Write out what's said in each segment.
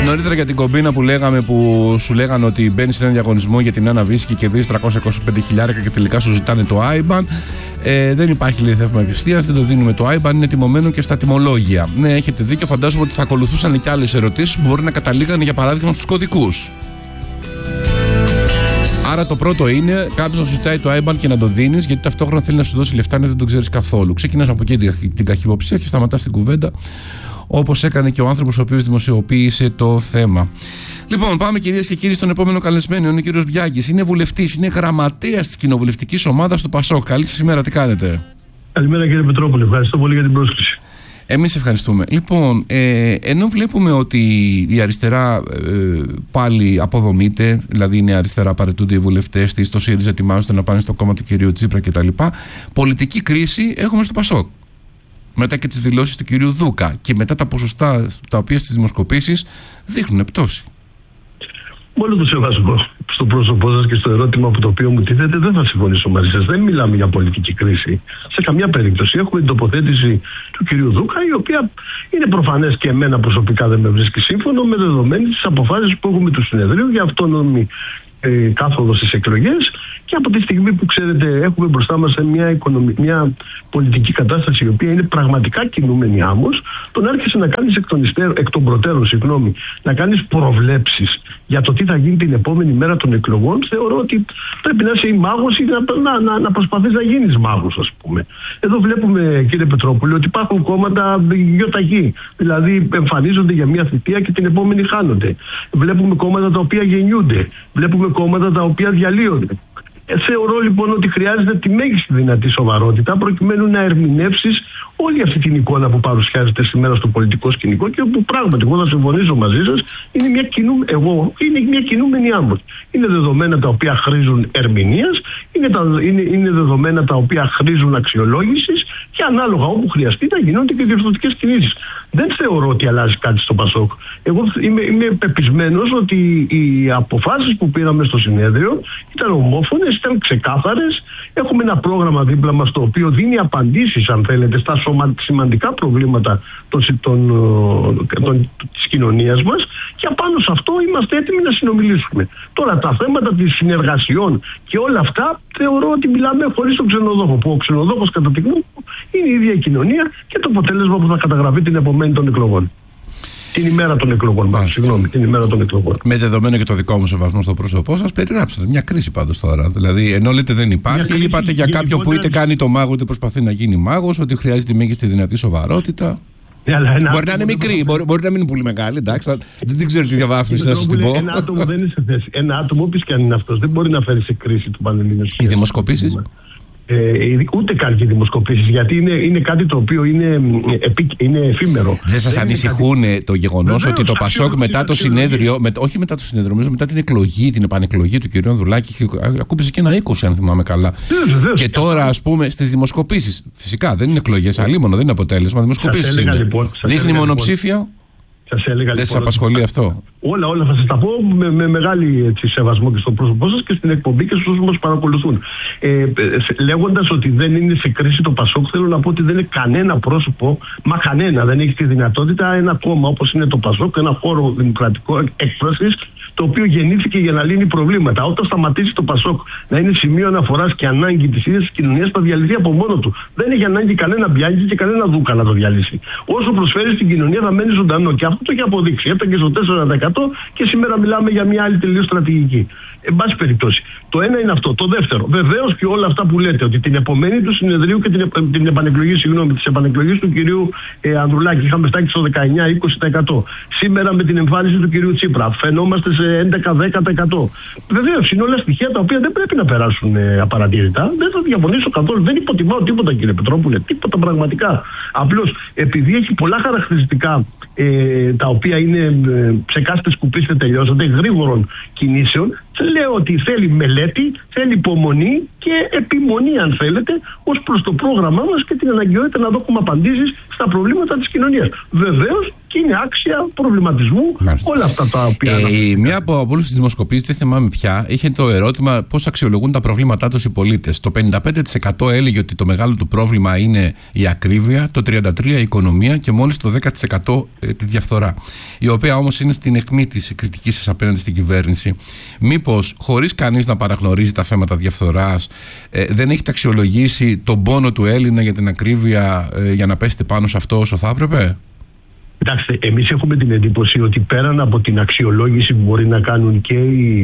νωρίτερα για την κομπίνα που λέγαμε, που σου λέγανε ότι μπαίνει σε έναν διαγωνισμό για την Άννα Βύση και κερδίζει 325.000 και τελικά σου ζητάνε το IBAN. Δεν υπάρχει, λέει, θεύμα επιστίας, δεν το δίνουμε το IBAN, είναι τιμωμένο και στα τιμολόγια. Ναι, έχετε δίκιο, φαντάζομαι ότι θα ακολουθούσαν και άλλες ερωτήσεις που μπορεί να καταλήγανε, για παράδειγμα, στους κωδικούς. Άρα το πρώτο είναι κάποιος να σου ζητάει το IBAN και να το δίνεις, γιατί ταυτόχρονα θέλει να σου δώσει λεφτά, δεν τον ξέρεις καθόλου. Ξεκινάς από εκεί την καχυποψία και σταματάς την κουβέντα, όπως έκανε και ο άνθρωπος ο οποίος δημοσιοποίησε το θέμα. Λοιπόν, πάμε κυρίες και κύριοι στον επόμενο καλεσμένο. Είναι ο κύριος Μπιάγκης. Είναι βουλευτής, είναι γραμματέας της κοινοβουλευτικής ομάδας του ΠΑΣΟΚ. Καλή σας ημέρα, τι κάνετε? Καλημέρα κύριε Πετρόπουλε, ευχαριστώ πολύ για την πρόσκληση. Εμείς ευχαριστούμε. Λοιπόν, ενώ βλέπουμε ότι η αριστερά πάλι αποδομείται, δηλαδή είναι αριστερά, παραιτούνται οι βουλευτές της, το ΣΥΡΙΖΑ ετοιμάζονται να πάνε στο κόμμα του κυρίου Τσίπρα κτλ. Πολιτική κρίση έχουμε στο ΠΑΣΟΚ. Μετά και τις δηλώσεις του κυρίου Δούκα και μετά τα ποσοστά τα οποία στις δημοσκοπήσεις δείχνουν πτώση. Μόνο το σεβασμό στο πρόσωπό σας και στο ερώτημα από το οποίο μου τίθεται, δεν θα συμφωνήσω μαζί σας. Δεν μιλάμε για πολιτική κρίση. Σε καμιά περίπτωση. Έχουμε την τοποθέτηση του κυρίου Δούκα, η οποία είναι προφανές και εμένα προσωπικά δεν με βρίσκει σύμφωνο, με δεδομένη τις αποφάσεις που έχουμε του συνεδρίου για αυτόνομη κάθοδο στις εκλογές, και από τη στιγμή που, ξέρετε, έχουμε μπροστά μας μια πολιτική κατάσταση η οποία είναι πραγματικά κινούμενη άμμος, τον άρχισε να κάνεις εκ των προτέρων, να κάνεις προβλέψεις για το τι θα γίνει την επόμενη μέρα των εκλογών, θεωρώ ότι πρέπει να είσαι ή μάγος ή να προσπαθείς να γίνεις μάγος, ας πούμε. Εδώ βλέπουμε, κύριε Πετρόπουλε, ότι υπάρχουν κόμματα γιοταχή, δηλαδή εμφανίζονται για μια θητεία και την επόμενη χάνονται. Βλέπουμε κόμματα τα οποία γεννιούνται. Βλέπουμε κόμματα τα οποία διαλύονται. Θεωρώ λοιπόν ότι χρειάζεται τη μέγιστη δυνατή σοβαρότητα προκειμένου να ερμηνεύσεις όλη αυτή την εικόνα που παρουσιάζεται σήμερα στο πολιτικό σκηνικό, και όπου πράγματι εγώ θα συμφωνήσω μαζί σας, είναι μια κινούμενη άμμος. Είναι δεδομένα τα οποία χρήζουν ερμηνείας, είναι δεδομένα τα οποία χρήζουν αξιολόγησης, και ανάλογα όπου χρειαστεί να γινόνται και διορθωτικές κινήσεις. Δεν θεωρώ ότι αλλάζει κάτι στο ΠΑΣΟΚ. Εγώ είμαι πεπισμένος ότι οι αποφάσεις που πήραμε στο συνέδριο ήταν ομόφωνες, ήταν ξεκάθαρες. Έχουμε ένα πρόγραμμα δίπλα μας το οποίο δίνει απαντήσεις, αν θέλετε, στα σημαντικά προβλήματα της κοινωνίας μας, και απάνω σε αυτό είμαστε έτοιμοι να συνομιλήσουμε. Τώρα τα θέματα της συνεργασιών και όλα αυτά θεωρώ ότι μιλάμε χωρίς τον ξενοδόχο, που ο ξενοδόχος κατά τη γνώμη μου είναι η ίδια η κοινωνία και το αποτέλεσμα που θα καταγραφεί την επομένη των εκλογών. Την ημέρα των εκλογών, την ημέρα των εκλογών. Με δεδομένο και το δικό μου σεβασμό στο πρόσωπό σας, περιγράψατε μια κρίση πάντως τώρα. Δηλαδή, ενώ λέτε δεν υπάρχει, είπατε για κάποιον που είτε κάνει το μάγο είτε προσπαθεί να γίνει μάγος, ότι χρειάζεται μέγιστη δυνατή σοβαρότητα. Μπορεί να είναι μικρή, μπορεί να μην είναι πολύ μεγάλη, εντάξει. Δεν ξέρω τι διαβάθμιση να σας την πω. Ένα άτομο δεν είναι σε θέση. Ένα άτομο, όποιος και αν είναι αυτός, δεν μπορεί να φέρει σε κρίση του Πανελλήνιου. Οι δημοσκοπήσεις. Ούτε καν και δημοσκοπήσεις, γιατί είναι κάτι το οποίο είναι εφήμερο. Δεν σας ανησυχούν το γεγονός ότι το ΠΑΣΟΚ μετά το συνέδριο, όχι μετά το συνέδριο, νομίζω μετά την εκλογή, την επανεκλογή του κ. Ανδρουλάκη, ακούμπησε και ένα 20, αν θυμάμαι καλά. Και τώρα, ας πούμε, στις δημοσκοπήσεις, φυσικά δεν είναι εκλογές, αλίμονο, δεν είναι αποτέλεσμα, δημοσκοπήσεις είναι. Δείχνει μονοψήφια. Δεν σε απασχολεί αυτό? Όλα θα σας τα πω με μεγάλη σεβασμό και στο πρόσωπό σας και στην εκπομπή και στους όσους μας παρακολουθούν. Λέγοντας ότι δεν είναι σε κρίση το ΠΑΣΟΚ, θέλω να πω ότι δεν είναι κανένα πρόσωπο, κανένα δεν έχει τη δυνατότητα, ένα κόμμα όπως είναι το ΠΑΣΟΚ, ένα χώρο δημοκρατικό έκφρασης, το οποίο γεννήθηκε για να λύνει προβλήματα. Όταν σταματήσει το ΠΑΣΟΚ να είναι σημείο αναφοράς και ανάγκη της ίδιας της κοινωνίας, θα διαλυθεί από μόνο του. Δεν έχει ανάγκη κανένα Μπιάγκη και κανένα Δούκα να το διαλύσει. Όσο προσφέρει στην κοινωνία θα μένει ζωντανό, και αυτό το έχει αποδείξει. Έφτανε και στο 4% και σήμερα μιλάμε για μια άλλη τελείως στρατηγική. Εν πάση περιπτώσει, το ένα είναι αυτό. Το δεύτερο, βεβαίως και όλα αυτά που λέτε, ότι την επομένη του συνεδρίου και την επανεκλογή, της επανεκλογής του κυρίου Ανδρουλάκη είχαμε φτάσει στο 19-20%. Σήμερα με την εμφάνιση του κυρίου Τσίπρα φαινόμαστε σε 11-10%. Βεβαίως είναι όλα στοιχεία τα οποία δεν πρέπει να περάσουν απαρατήρητα. Δεν θα διαφωνήσω καθόλου. Δεν υποτιμάω τίποτα, κύριε Πετρόπουλε. Τίποτα πραγματικά. Απλώς επειδή έχει πολλά χαρακτηριστικά τα οποία είναι ψεκάστε, σκουπίστε, τελειώσατε, γρήγορων κινήσεων, Λέω ότι θέλει μελέτη, θέλει υπομονή και επιμονή, αν θέλετε, ως προς το πρόγραμμά μας και την αναγκαιότητα να δώσουμε απαντήσεις στα προβλήματα της κοινωνίας. Βεβαίως και είναι άξια προβληματισμού. Μάλιστα. Όλα αυτά τα οποία. Μία από όλες τις δημοσκοπήσεις, δεν θυμάμαι πια, είχε το ερώτημα πώς αξιολογούν τα προβλήματά τους οι πολίτες. Το 55% έλεγε ότι το μεγάλο του πρόβλημα είναι η ακρίβεια, το 33% η οικονομία και μόλις το 10% τη διαφθορά. Η οποία όμως είναι στην αιχμή της κριτικής σας απέναντι στην κυβέρνηση. Μήπως, χωρίς κανείς να παραγνωρίζει τα θέματα διαφθοράς, δεν έχετε αξιολογήσει τον πόνο του Έλληνα για την ακρίβεια για να πέσετε πάνω σε αυτό όσο θα έπρεπε? Κοιτάξτε, εμείς έχουμε την εντύπωση ότι πέραν από την αξιολόγηση που μπορεί να κάνουν και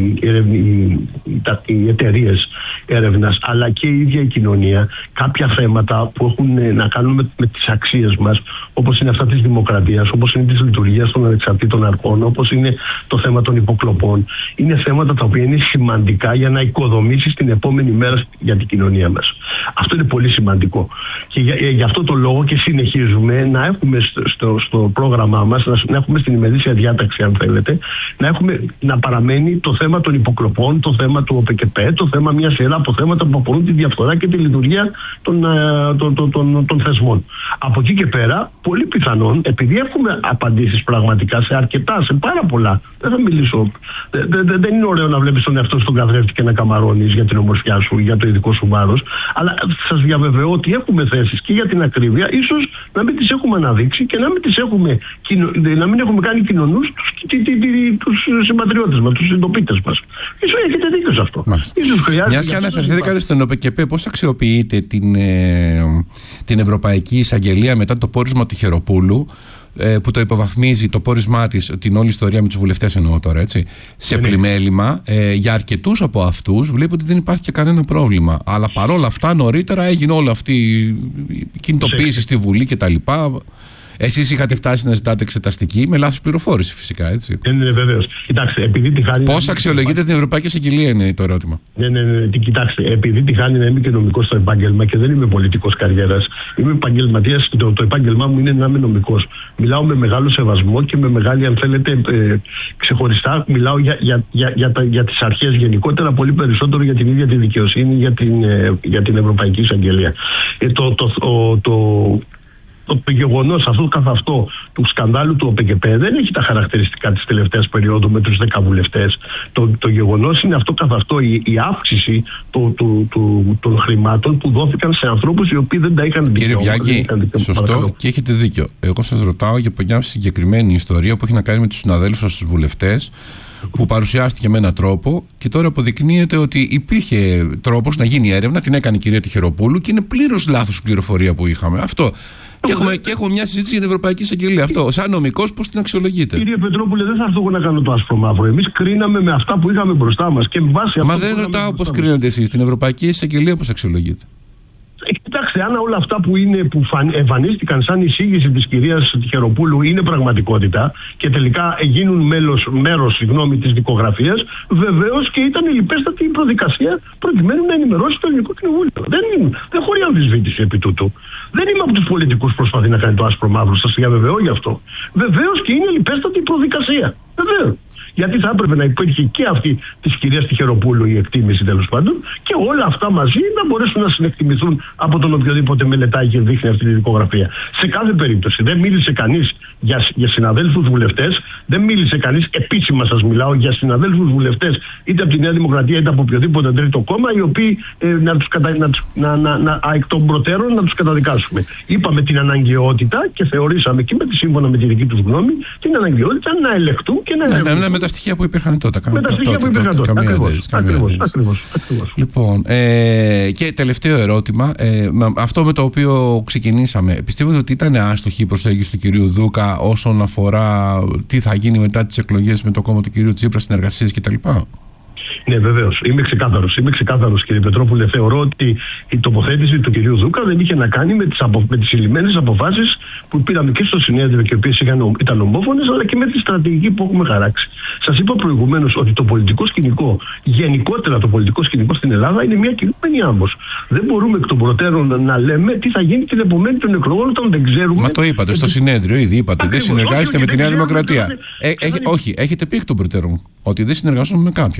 οι εταιρείες έρευνας, αλλά και η ίδια η κοινωνία, κάποια θέματα που έχουν να κάνουν με τις αξίες μας, όπως είναι αυτά της δημοκρατίας, όπως είναι της λειτουργίας των ανεξαρτήτων αρχών, όπως είναι το θέμα των υποκλοπών, είναι θέματα τα οποία είναι σημαντικά για να οικοδομήσεις την επόμενη μέρα για την κοινωνία μας. Αυτό είναι πολύ σημαντικό. Και γι' αυτό το λόγο και συνεχίζουμε να έχουμε στο πρόγραμμά μας, να έχουμε στην ημερήσια διάταξη, αν θέλετε, να παραμένει το θέμα των υποκλοπών, το θέμα του ΟΠΕΚΕΠΕ, το θέμα μια σειρά από θέματα που αφορούν τη διαφθορά και τη λειτουργία των θεσμών. Από εκεί και πέρα, πολύ πιθανόν, επειδή έχουμε απαντήσεις πραγματικά σε πάρα πολλά, δεν θα μιλήσω. Δεν είναι ωραίο να βλέπεις τον εαυτό στον καθρέφτη και να καμαρώνεις για την ομορφιά σου, για το ειδικό σου βάρος, αλλά σας διαβεβαιώ ότι έχουμε θέσεις και για την ακρίβεια, ίσως να μην τις έχουμε αναδείξει και να μην έχουμε κάνει κοινωνούς τους συμπατριώτες μας, τους συντοπίτες μας. Ίσως έχετε δίκιο σε αυτό. Μιας και αναφερθήκατε στον ΟΠΕΚΕΠΕ, πώς αξιοποιείτε την Ευρωπαϊκή Εισαγγελία μετά το πόρισμα του Χεροπούλου, που το υποβαθμίζει το πόρισμά της, την όλη ιστορία με τους βουλευτές εννοώ τώρα, έτσι, σε πλημέλημα? Για αρκετούς από αυτούς βλέπω ότι δεν υπάρχει και κανένα πρόβλημα. Αλλά παρόλα αυτά νωρίτερα έγινε όλη αυτή η κινητοποίηση στη Βουλή κτλ. Εσείς είχατε φτάσει να ζητάτε εξεταστική με λάθος πληροφόρηση, φυσικά, έτσι. Ναι, βεβαίως. Κοιτάξτε, επειδή τη χάνει. Πώς αξιολογείτε την Ευρωπαϊκή Εισαγγελία, είναι το ερώτημα. Ναι. Κοιτάξτε, επειδή τη χάνει να είμαι και νομικός στο επάγγελμα και δεν είμαι πολιτικός καριέρας, είμαι επαγγελματίας. Το επάγγελμά μου είναι να είμαι νομικός. Μιλάω με μεγάλο σεβασμό και με μεγάλη, αν θέλετε, ξεχωριστά. Μιλάω για τις αρχές γενικότερα, πολύ περισσότερο για την ίδια τη δικαιοσύνη, για την Ευρωπαϊκή Εισαγγελία. Το γεγονός αυτό καθ' αυτό του σκανδάλου του ΟΠΕΚΕΠΕ δεν έχει τα χαρακτηριστικά της τελευταίας περίοδου με τους 10 βουλευτές. Το γεγονός είναι αυτό καθ' αυτό, η αύξηση των χρημάτων που δόθηκαν σε ανθρώπους οι οποίοι δεν τα είχαν δικαιώματα. Κύριε Μπιάκη, σωστό και έχετε δίκιο. Εγώ σας ρωτάω για μια συγκεκριμένη ιστορία που έχει να κάνει με τους συναδέλφους στους βουλευτές, που παρουσιάστηκε με έναν τρόπο και τώρα αποδεικνύεται ότι υπήρχε τρόπος να γίνει έρευνα, την έκανε η κυρία Τυχεροπούλου και είναι πλήρως λάθος πληροφορία που είχαμε. Αυτό. Και έχουμε μια συζήτηση για την Ευρωπαϊκή Εισαγγελία. Αυτό, σαν νομικός, πώς την αξιολογείτε? Κύριε Πετρόπουλε, δεν θα έρθω εγώ να κάνω το άσπρο μαύρο. Εμείς κρίναμε με αυτά που είχαμε μπροστά μας και με βάση αυτό. Μα δεν ρωτάω πώς κρίνετε εσείς, την Ευρωπαϊκή Εισαγγελία πώς αξιολογείτε? Κοιτάξτε, αν όλα αυτά που εμφανίστηκαν σαν εισήγηση της κυρίας Τυχεροπούλου είναι πραγματικότητα και τελικά γίνουν μέρος της δικογραφίας, βεβαίως και ήταν λιπέστατη η προδικασία προκειμένου να ενημερώσει το Ελληνικό Κοινοβούλιο. Δεν χωρεί αμφισβήτηση επί τούτου. Δεν είμαι από τους πολιτικούς που προσπαθεί να κάνει το άσπρο μαύρο, σας διαβεβαιώ γι' αυτό. Βεβαίως και είναι λιπέστατη η προδικασία. Βεβαίως. Γιατί θα έπρεπε να υπήρχε και αυτή της κυρίας Τυχεροπούλου η εκτίμηση, τέλος πάντων, και όλα αυτά μαζί να μπορέσουν να συνεκτιμηθούν από τον οποιοδήποτε μελετάει και δείχνει αυτή τη δικογραφία. Σε κάθε περίπτωση δεν μίλησε κανείς για συναδέλφους βουλευτές, δεν μίλησε κανείς, επίσημα σας μιλάω, για συναδέλφους βουλευτές είτε από τη Νέα Δημοκρατία είτε από οποιοδήποτε τρίτο κόμμα, οι οποίοι εκ των προτέρων να τους καταδικάσουμε. Είπαμε την αναγκαιότητα και θεωρήσαμε και σύμφωνα με τη δική τους γνώμη την αναγκαιότητα να ελεγχθούν και να ελεγχθούν. Με τα στοιχεία που υπήρχαν τότε. Με τα στοιχεία που υπήρχαν τότε. Ακριβώς. Λοιπόν, και τελευταίο ερώτημα, αυτό με το οποίο ξεκινήσαμε, πιστεύετε ότι ήταν άστοχη η προσέγγιση του κυρίου Δούκα όσον αφορά τι θα γίνει μετά τις εκλογές με το κόμμα του κυρίου Τσίπρα, συνεργασίες κτλ? Ναι, βεβαίως. Είμαι ξεκάθαρος, κύριε Πετρόπουλε. Θεωρώ ότι η τοποθέτηση του κυρίου Δούκα δεν είχε να κάνει με τις ηλυμένες αποφάσεις που πήραμε και στο συνέδριο και οι οποίες ήταν ομόφωνες, αλλά και με τη στρατηγική που έχουμε χαράξει. Σας είπα προηγουμένως ότι το πολιτικό σκηνικό, γενικότερα το πολιτικό σκηνικό στην Ελλάδα, είναι μια κινούμενη άμμος. Δεν μπορούμε εκ των προτέρων να λέμε τι θα γίνει την επομένη των εκλογών όταν δεν ξέρουμε. Μα το είπατε στο συνέδριο, ήδη είπατε. Δεν συνεργάζεστε με τη Νέα Δημοκρατία. Όχι, έχετε πει εκ των προτέρων ότι δεν συνεργάζομαι με κάποιον.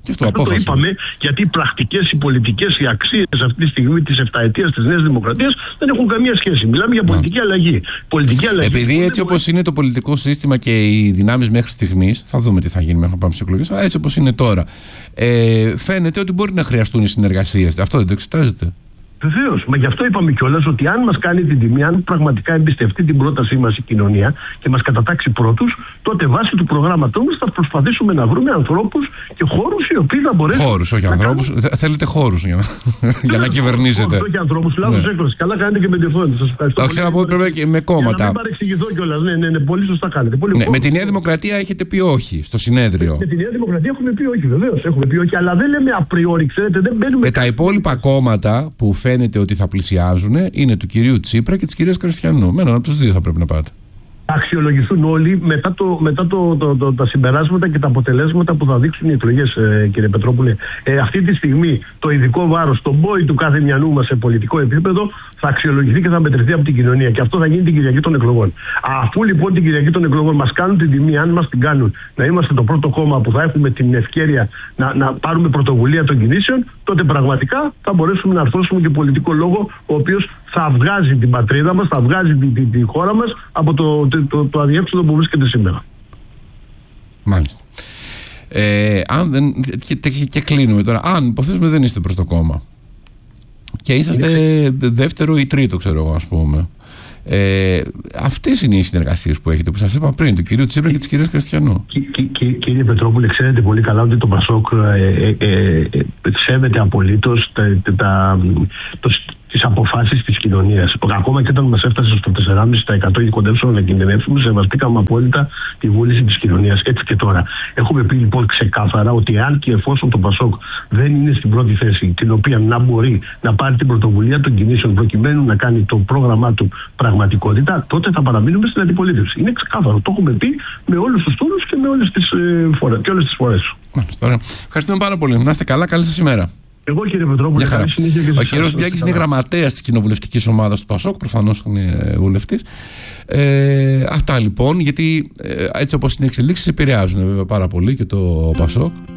Αυτό το είπαμε, γιατί οι πρακτικές, οι πολιτικές, οι αξίες αυτή τη στιγμή της 7ετίας της Νέας Δημοκρατίας δεν έχουν καμία σχέση. Μιλάμε για πολιτική αλλαγή. Επειδή έτσι όπως είναι το πολιτικό σύστημα και οι δυνάμεις μέχρι στιγμής, θα δούμε τι θα γίνει μέχρι να πάμε στις εκλογές, αλλά έτσι όπως είναι τώρα, φαίνεται ότι μπορεί να χρειαστούν οι συνεργασίες. Αυτό δεν το εξετάζετε? Βεβαίως. Μα γι' αυτό είπαμε κιόλας ότι αν μας κάνει την τιμή, αν πραγματικά εμπιστευτεί την πρότασή μας η κοινωνία και μας κατατάξει πρώτους, τότε βάσει του προγράμματός μας θα προσπαθήσουμε να βρούμε ανθρώπους και χώρους οι οποίοι θα μπορέσουν. Χώρους, όχι ανθρώπους. Θέλετε χώρους για να κυβερνήσετε. Όχι ανθρώπους, λάθος έκφραση. Καλά κάνετε και με διορθώνετε. Σας ευχαριστώ. Όχι, θέλω να πω πρέπει και με κόμματα. Για να μην παρεξηγηθώ κιόλας. Ναι, πολύ σωστά κάνετε. Με τη Νέα Δημοκρατία έχετε πει όχι στο συνέδριο. Με τη Νέα Δημοκρατία έχουμε πει όχι, βεβαίως. Έχουμε πει όχι, αλλά δεν λέμε απριόρι, ξέρετε. Και τα υπόλοιπα κόμματα που φαίνεται ότι θα πλησιάζουν είναι του κυρίου Τσίπρα και της κυρίας Κριστιανού. Με έναν από τους δύο θα πρέπει να πάτε. Αξιολογηθούν όλοι μετά τα συμπεράσματα και τα αποτελέσματα που θα δείξουν οι εκλογές, κύριε Πετρόπουλε. Αυτή τη στιγμή το ειδικό βάρος, το μπόι του κάθε μιανού μας σε πολιτικό επίπεδο θα αξιολογηθεί και θα μετρηθεί από την κοινωνία. Και αυτό θα γίνει την Κυριακή των εκλογών. Αφού λοιπόν την Κυριακή των εκλογών μας κάνουν την τιμή, αν μας την κάνουν, να είμαστε το πρώτο κόμμα που θα έχουμε την ευκαιρία να πάρουμε πρωτοβουλία των κινήσεων, τότε πραγματικά θα μπορέσουμε να αρθρώσουμε και πολιτικό λόγο, ο οποίος θα βγάζει την πατρίδα μας, θα βγάζει τη χώρα μας από το αδιέξοδο που βρίσκεται σήμερα. Μάλιστα. Αν δεν, και κλείνουμε τώρα. Αν υποθέσουμε δεν είστε προς το κόμμα και είσαστε δεύτερο ή τρίτο, ξέρω εγώ, ας πούμε. Αυτές είναι οι συνεργασίες που έχετε, που σας είπα πριν, του κυρίου Τσίπρα και της κυρίας Κριστιανού. Κύριε Πετρόπουλε, ξέρετε πολύ καλά ότι το ΠΑΣΟΚ σέβεται απολύτως τις αποφάσεις της κοινωνίας. Ακόμα και όταν μας έφτασε στο 4,5% ή κοντέψαμε να κινδυνεύσουμε, σεβαστήκαμε απόλυτα τη βούληση της κοινωνίας. Έτσι και τώρα. Έχουμε πει λοιπόν ξεκάθαρα ότι αν και εφόσον το ΠΑΣΟΚ δεν είναι στην πρώτη θέση, την οποία να μπορεί να πάρει την πρωτοβουλία των κινήσεων προκειμένου να κάνει το πρόγραμμά του πραγματικότητα, τότε θα παραμείνουμε στην αντιπολίτευση. Είναι ξεκάθαρο. Το έχουμε πει με όλους τους τόνους και με όλες τις φορές. Μάλιστα. Ευχαριστούμε πάρα πολύ. Να είστε καλά. Καλή σας ημέρα. Εγώ, κύριε Πετρόπουλε, καλή συνέχεια και σας. Ο κύριος Μπιάκης είναι γραμματέας της κοινοβουλευτικής ομάδας του ΠΑΣΟΚ, προφανώς είναι βουλευτής. Αυτά λοιπόν, γιατί έτσι όπως είναι εξελίξεις επηρεάζουν βέβαια πάρα πολύ και το ΠΑΣΟΚ.